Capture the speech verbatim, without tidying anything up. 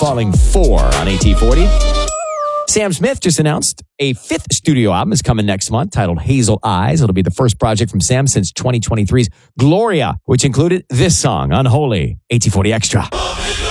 Falling four on A T forty. Sam Smith just announced a fifth studio album is coming next month titled Hazel Eyes. It'll be the first project from Sam since twenty twenty-three's Gloria, which included this song, Unholy. A T forty Extra.